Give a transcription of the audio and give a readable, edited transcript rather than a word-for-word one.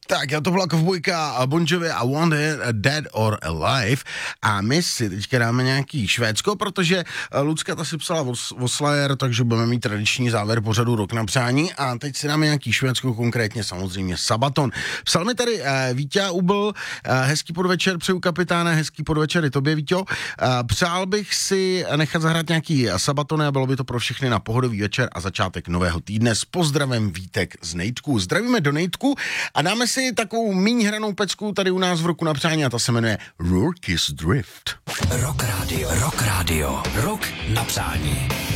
Tak, já to byla Kovbojka, Bon Jovi a Wanted, Dead or Alive a my si teďka dáme nějaký Švédsko, protože Lucka ta si psala o Slayer, takže budeme mít tradiční závěr pořadu Rok na přání a teď si dáme nějaký Švédsko, konkrétně samozřejmě Sabaton. Psal mi tady Vítě Ubl, hezký podvečer, přeju kapitáne, hezký podvečer i tobě, Víťo. Přál bych si nechat zahrát nějaký Sabatony a bylo by to pro všechny na pohodový večer a začátek nového týdne. S pozdravem Vítek z Nejtku. Zdravíme do Nejtku a dáme si takovou míň hranou pecku tady u nás v Roku na přání a ta se jmenuje Rorke's Drift. Rock Radio, Rok na přání.